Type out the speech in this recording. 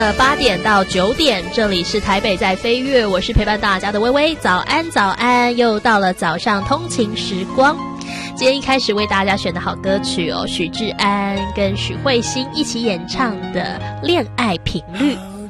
8点到9点，这里是台北在飞跃，我是陪伴大家的微微。早安早安，又到了早上通勤时光。今天一开始为大家选的好歌曲哦，许志安跟许慧欣一起演唱的《恋爱频率》。